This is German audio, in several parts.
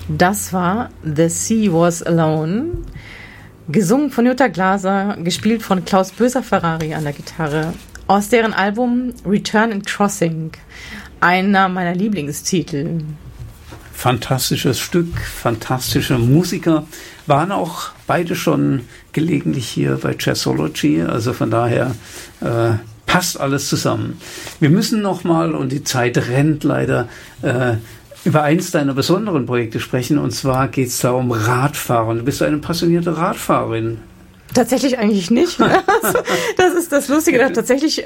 Das war The Sea Was Alone, gesungen von Jutta Glaser, gespielt von Klaus Böser-Ferrari an der Gitarre, aus deren Album Return and Crossing, einer meiner Lieblingstitel. Fantastisches Stück, fantastische Musiker, waren auch beide schon gelegentlich hier bei Jazzology, also von daher passt alles zusammen. Wir müssen nochmal, und die Zeit rennt leider, über eins deiner besonderen Projekte sprechen, und zwar geht es da um Radfahren. Du bist eine passionierte Radfahrerin. Tatsächlich eigentlich nicht. Das ist das Lustige. Tatsächlich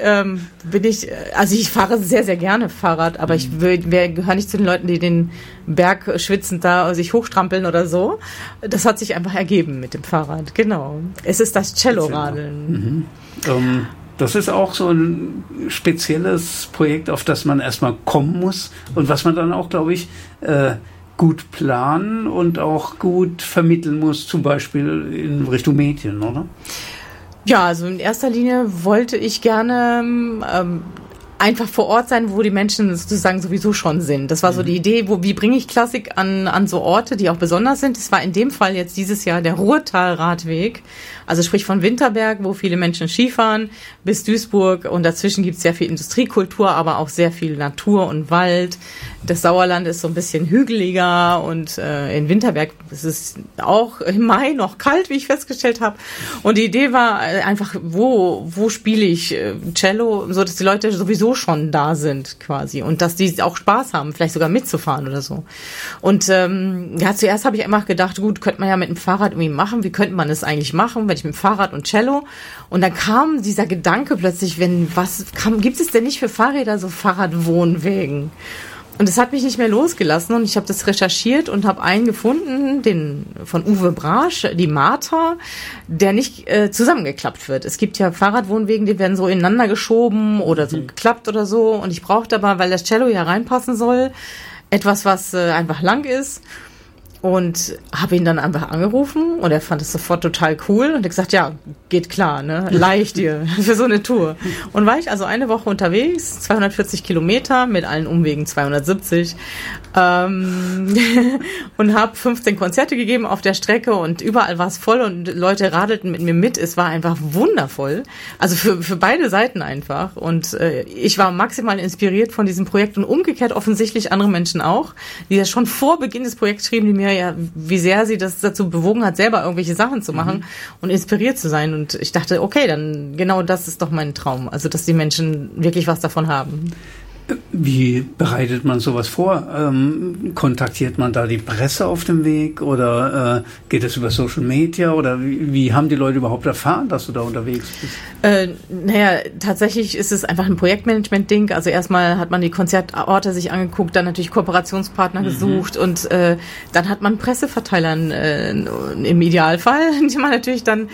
ich fahre sehr, sehr gerne Fahrrad, aber ich gehöre nicht zu den Leuten, die den Berg schwitzend da sich hochstrampeln oder so. Das hat sich einfach ergeben mit dem Fahrrad, genau. Es ist das Cello-Radeln. Das ist auch so ein spezielles Projekt, auf das man erstmal kommen muss und was man dann auch, glaube ich, gut planen und auch gut vermitteln muss, zum Beispiel in Richtung Medien, oder? Ja, also in erster Linie wollte ich gerne einfach vor Ort sein, wo die Menschen sozusagen sowieso schon sind. Das war so die Idee, wie bringe ich Klassik an so Orte, die auch besonders sind. Das war in dem Fall jetzt dieses Jahr der Ruhrtal-Radweg, also sprich von Winterberg, wo viele Menschen Skifahren, bis Duisburg, und dazwischen gibt es sehr viel Industriekultur, aber auch sehr viel Natur und Wald. Das Sauerland ist so ein bisschen hügeliger und in Winterberg ist es auch im Mai noch kalt, wie ich festgestellt habe. Und die Idee war einfach, wo spiele ich Cello, so dass die Leute sowieso schon da sind quasi und dass die auch Spaß haben, vielleicht sogar mitzufahren oder so. Und zuerst habe ich einfach gedacht, gut, könnte man ja mit dem Fahrrad irgendwie machen. Wie könnte man das eigentlich machen, wenn ich mit dem Fahrrad und Cello? Und dann kam dieser Gedanke plötzlich, gibt es denn nicht für Fahrräder so Fahrradwohnwegen? Und das hat mich nicht mehr losgelassen und ich habe das recherchiert und habe einen gefunden, den von Uwe Brasch, die Martha, der nicht zusammengeklappt wird. Es gibt ja Fahrradwohnwegen, die werden so ineinander geschoben oder so geklappt oder so, und ich brauchte aber, weil das Cello ja reinpassen soll, etwas, was einfach lang ist. Und habe ihn dann einfach angerufen und er fand es sofort total cool und hat gesagt, ja, geht klar, ne, leih ich dir für so eine Tour. Und war ich also eine Woche unterwegs, 240 Kilometer, mit allen Umwegen 270, und habe 15 Konzerte gegeben auf der Strecke und überall war es voll und Leute radelten mit mir mit. Es war einfach wundervoll, also für beide Seiten einfach, und ich war maximal inspiriert von diesem Projekt und umgekehrt offensichtlich andere Menschen auch, die ja schon vor Beginn des Projekts schrieben, die mir ja, wie sehr sie das dazu bewogen hat, selber irgendwelche Sachen zu machen und inspiriert zu sein. Und ich dachte, okay, dann genau das ist doch mein Traum. Also, dass die Menschen wirklich was davon haben. Wie bereitet man sowas vor? Kontaktiert man da die Presse auf dem Weg oder geht es über Social Media oder wie haben die Leute überhaupt erfahren, dass du da unterwegs bist? Tatsächlich ist es einfach ein Projektmanagement-Ding. Also erstmal hat man die Konzertorte sich angeguckt, dann natürlich Kooperationspartner gesucht und dann hat man Presseverteilern im Idealfall, die man natürlich dann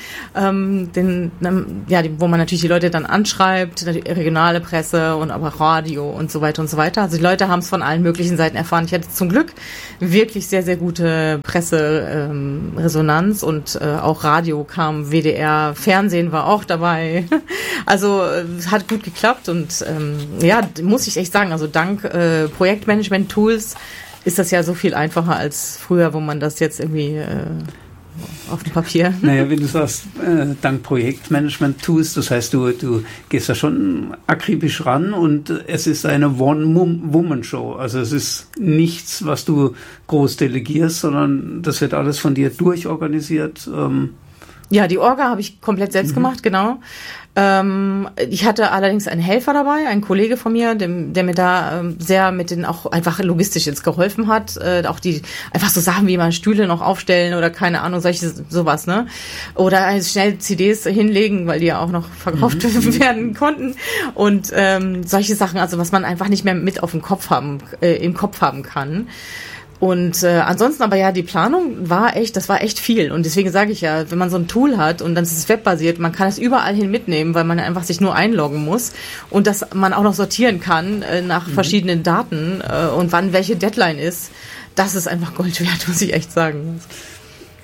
wo man natürlich die Leute dann anschreibt, die regionale Presse und aber Radio und so weiter und so weiter. Also die Leute haben es von allen möglichen Seiten erfahren. Ich hatte zum Glück wirklich sehr, sehr gute Presseresonanz und auch Radio kam, WDR, Fernsehen war auch dabei. Also es hat gut geklappt und muss ich echt sagen, also dank Projektmanagement-Tools ist das ja so viel einfacher als früher, wo man das jetzt irgendwie auf dem Papier. Naja, wenn du sagst, dank Projektmanagement-Tools, das heißt, du gehst da schon akribisch ran und es ist eine One-Woman-Show. Also es ist nichts, was du groß delegierst, sondern das wird alles von dir durchorganisiert. Ja, die Orga habe ich komplett selbst gemacht, genau. Ich hatte allerdings einen Helfer dabei, einen Kollege von mir, der mir da sehr mit den auch einfach logistisch jetzt geholfen hat. Auch die einfach so Sachen wie mal Stühle noch aufstellen oder keine Ahnung, sowas, ne? Oder schnell CDs hinlegen, weil die ja auch noch verkauft werden konnten. Und solche Sachen, also was man einfach nicht mehr mit im Kopf haben kann. Und ansonsten aber ja, die Planung das war echt viel. Und deswegen sage ich ja, wenn man so ein Tool hat und dann ist es webbasiert, man kann es überall hin mitnehmen, weil man einfach sich nur einloggen muss und dass man auch noch sortieren kann nach verschiedenen Daten und wann welche Deadline ist, das ist einfach Gold wert, muss ich echt sagen.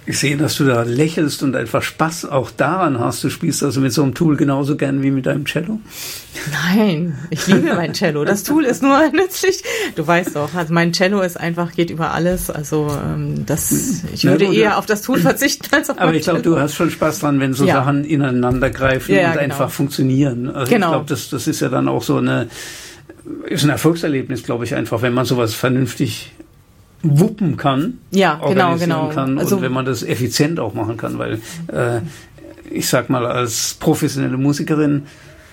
Ich sehe, dass du da lächelst und einfach Spaß auch daran hast. Du spielst also mit so einem Tool genauso gern wie mit deinem Cello? Nein, ich liebe mein Cello. Das Tool ist nur nützlich. Du weißt doch, also mein Cello ist einfach, geht über alles. Also ich würde eher auf das Tool verzichten als auf mein Aber ich glaube, du hast schon Spaß dran, wenn so Sachen ineinander greifen und einfach funktionieren. Also ich glaube, das ist ja dann auch so ist ein Erfolgserlebnis, glaube ich, einfach, wenn man sowas vernünftig wuppen kann, organisieren kann also, und wenn man das effizient auch machen kann, weil ich sag mal, als professionelle Musikerin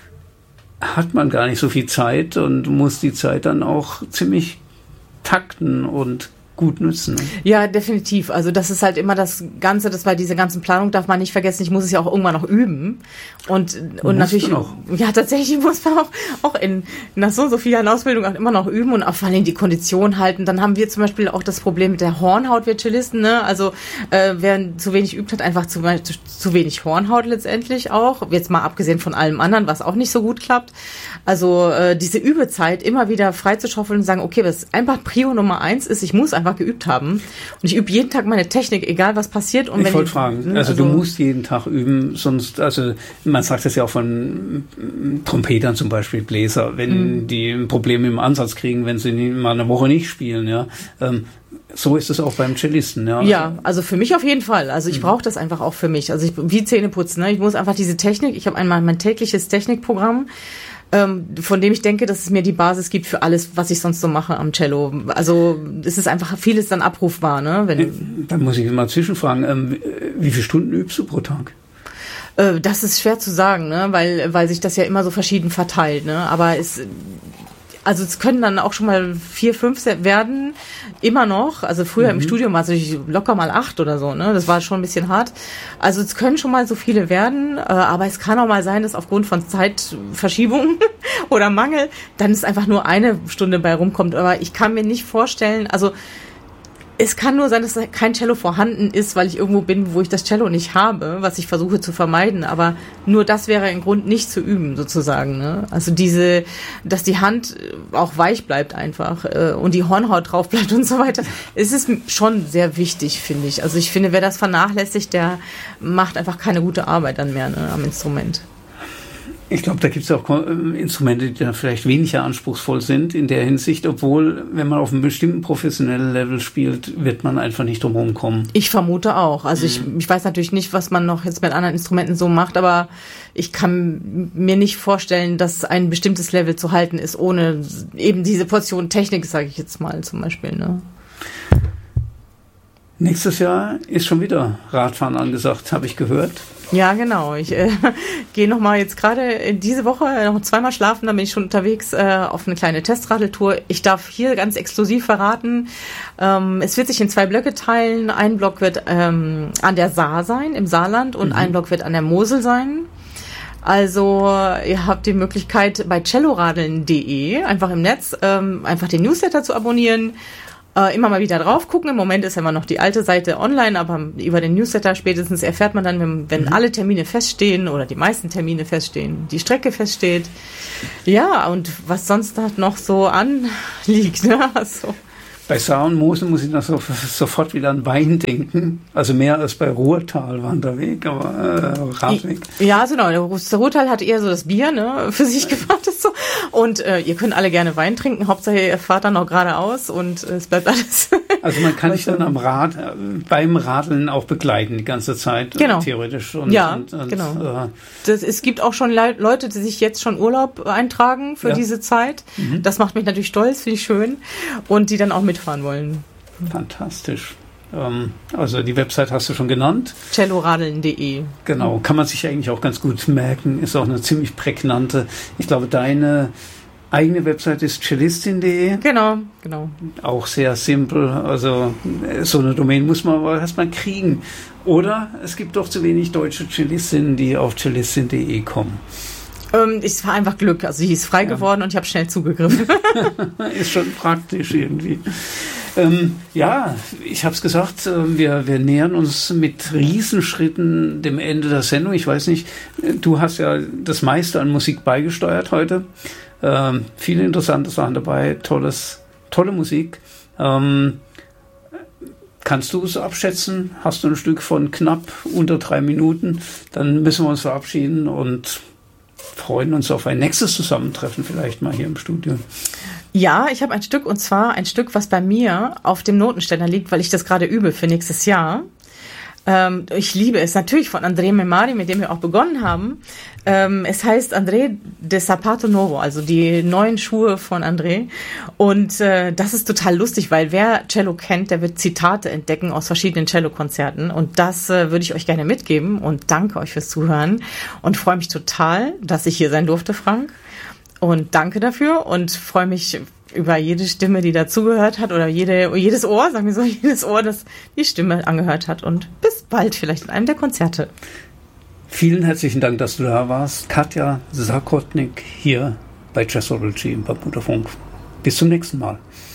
hat man gar nicht so viel Zeit und muss die Zeit dann auch ziemlich takten und gut nützen. Ne? Ja, definitiv. Also das ist halt immer das Ganze, das bei dieser ganzen Planung darf man nicht vergessen, ich muss es ja auch irgendwann noch üben. Und natürlich, ja, tatsächlich muss man auch nach so vielen Jahren Ausbildung auch immer noch üben und auch vor allem die Kondition halten. Dann haben wir zum Beispiel auch das Problem mit der Hornhaut, wir Cellisten, ne? Also wer zu wenig übt, hat einfach zu wenig Hornhaut letztendlich auch. Jetzt mal abgesehen von allem anderen, was auch nicht so gut klappt. Also diese Übezeit immer wieder freizuschaufeln und sagen, okay, was einfach Prio Nummer 1 ist, ich muss einfach geübt haben. Und ich übe jeden Tag meine Technik, egal was passiert. Und ich wollte fragen, also du musst jeden Tag üben, sonst, also man sagt das ja auch von Trompetern zum Beispiel, Bläser, wenn die ein Problem im Ansatz kriegen, wenn sie mal eine Woche nicht spielen, ja. So ist es auch beim Cellisten, ja. Ja, also für mich auf jeden Fall. Also ich brauche das einfach auch für mich. Also wie Zähne putzen, ne? Ich muss einfach diese Technik, ich habe einmal mein tägliches Technikprogramm, von dem ich denke, dass es mir die Basis gibt für alles, was ich sonst so mache am Cello. Also es ist einfach vieles dann abrufbar. Ne? Dann muss ich mal zwischenfragen, wie viele Stunden übst du pro Tag? Das ist schwer zu sagen, ne? weil sich das ja immer so verschieden verteilt. Ne? Aber es können dann auch schon mal 4, 5 werden, immer noch. Also früher im Studium war es locker mal 8 oder so, ne? Das war schon ein bisschen hart. Also es können schon mal so viele werden, aber es kann auch mal sein, dass aufgrund von Zeitverschiebung oder Mangel dann ist einfach nur eine Stunde bei rumkommt. Aber ich kann mir nicht vorstellen, also es kann nur sein, dass kein Cello vorhanden ist, weil ich irgendwo bin, wo ich das Cello nicht habe, was ich versuche zu vermeiden. Aber nur das wäre ein Grund, nicht zu üben, sozusagen. Ne? Also dass die Hand auch weich bleibt einfach und die Hornhaut drauf bleibt und so weiter. Es ist schon sehr wichtig, finde ich. Also ich finde, wer das vernachlässigt, der macht einfach keine gute Arbeit dann mehr, ne, am Instrument. Ich glaube, da gibt es auch Instrumente, die dann vielleicht weniger anspruchsvoll sind in der Hinsicht, obwohl, wenn man auf einem bestimmten professionellen Level spielt, wird man einfach nicht drum herum kommen. Ich vermute auch. Also ich weiß natürlich nicht, was man noch jetzt mit anderen Instrumenten so macht, aber ich kann mir nicht vorstellen, dass ein bestimmtes Level zu halten ist, ohne eben diese Portion Technik, sage ich jetzt mal zum Beispiel. Ne? Nächstes Jahr ist schon wieder Radfahren angesagt, habe ich gehört. Ja, genau. Ich gehe nochmal jetzt gerade diese Woche noch 2-mal schlafen, dann bin ich schon unterwegs auf eine kleine Testradeltour. Ich darf hier ganz exklusiv verraten, es wird sich in 2 Blöcke teilen. Ein Block wird an der Saar sein, im Saarland, und ein Block wird an der Mosel sein. Also ihr habt die Möglichkeit, bei celloradeln.de einfach im Netz einfach den Newsletter zu abonnieren. Immer mal wieder drauf gucken. Im Moment ist immer noch die alte Seite online, aber über den Newsletter spätestens erfährt man dann, wenn alle Termine feststehen oder die meisten Termine feststehen, die Strecke feststeht. Ja, und was sonst noch so anliegt. Ne? Also. Bei Saar und Mosel muss ich noch sofort wieder an Wein denken. Also mehr als bei Ruhrtal Wanderweg, aber Radweg. Ja, genau. Der Ruhrtal hat eher so das Bier, ne, für sich gebracht ist so. Und ihr könnt alle gerne Wein trinken. Hauptsache ihr fahrt dann noch geradeaus und es bleibt alles. Also man kann dich dann am beim Radeln auch begleiten die ganze Zeit, genau. Theoretisch. Genau. Es gibt auch schon Leute, die sich jetzt schon Urlaub eintragen für diese Zeit. Das macht mich natürlich stolz, finde ich schön. Und die dann auch mitfahren wollen. Fantastisch. Also die Website hast du schon genannt. celloradeln.de. Genau, kann man sich eigentlich auch ganz gut merken. Ist auch eine ziemlich prägnante. Ich glaube, deine eigene Website ist cellistin.de. Genau. Auch sehr simpel. Also so eine Domain muss man aber erstmal kriegen. Oder es gibt doch zu wenig deutsche Cellistinnen, die auf cellistin.de kommen. Es war einfach Glück. Also sie ist frei geworden und ich habe schnell zugegriffen. Ist schon praktisch irgendwie. Ja, ich habe es gesagt, wir nähern uns mit Riesenschritten dem Ende der Sendung. Ich weiß nicht, du hast ja das meiste an Musik beigesteuert heute. Viele interessante Sachen dabei, tolle Musik. Kann Kannst du es abschätzen? Hast du ein Stück von knapp unter 3 Minuten? Dann müssen wir uns verabschieden und freuen uns auf ein nächstes Zusammentreffen vielleicht mal hier im Studio. Ja, ich habe ein Stück, und zwar ein Stück, was bei mir auf dem Notenständer liegt, weil ich das gerade übe für nächstes Jahr. Ich liebe es natürlich von André Memari, mit dem wir auch begonnen haben. Es heißt André de Zapato Novo, also die neuen Schuhe von André. Und das ist total lustig, weil wer Cello kennt, der wird Zitate entdecken aus verschiedenen Cello-Konzerten. Und das würde ich euch gerne mitgeben und danke euch fürs Zuhören und freue mich total, dass ich hier sein durfte, Frank. Und danke dafür und freue mich über jede Stimme, die dazugehört hat oder jedes Ohr, sagen wir so, jedes Ohr, das die Stimme angehört hat. Und bis bald vielleicht in einem der Konzerte. Vielen herzlichen Dank, dass du da warst. Katja Sakotnik hier bei Jazzology im Barbuda Funk. Bis zum nächsten Mal.